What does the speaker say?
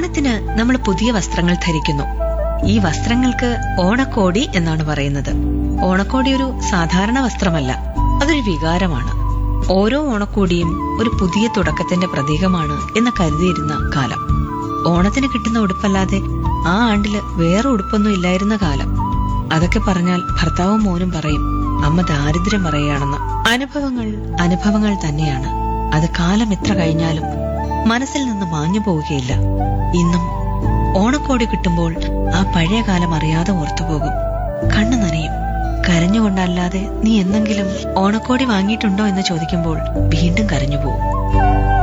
ഓണത്തിന് നമ്മൾ പുതിയ വസ്ത്രങ്ങൾ ധരിക്കുന്നു. ഈ വസ്ത്രങ്ങൾക്ക് ഓണക്കോടി എന്നാണ് പറയുന്നത്. ഓണക്കോടി ഒരു സാധാരണ വസ്ത്രമല്ല, അതൊരു വികാരമാണ്. ഓരോ ഓണക്കോടിയും ഒരു പുതിയ തുടക്കത്തിന്റെ പ്രതീകമാണ് എന്ന് കരുതിയിരുന്ന കാലം. ഓണത്തിന് കിട്ടുന്ന ഉടുപ്പല്ലാതെ ആ ആണ്ടില് വേറെ ഉടുപ്പൊന്നും ഇല്ലായിരുന്ന കാലം. അതൊക്കെ പറഞ്ഞാൽ ഭർത്താവും മോനും പറയും അമ്മ ദാരിദ്ര്യം പറയുകയാണെന്ന്. അനുഭവങ്ങൾ തന്നെയാണ്. അത് കാലം എത്ര കഴിഞ്ഞാലും മനസ്സിൽ നിന്ന് മാഞ്ഞു പോവുകയില്ല. ഇന്നും ഓണക്കോടി കിട്ടുമ്പോൾ ആ പഴയ കാലം അറിയാതെ ഓർത്തുപോകും. കണ്ണു നനയും. കരഞ്ഞുകൊണ്ടല്ലാതെ നീ എന്നെങ്കിലും ഓണക്കോടി വാങ്ങിയിട്ടുണ്ടോ എന്ന് ചോദിക്കുമ്പോൾ വീണ്ടും കരഞ്ഞുപോകും.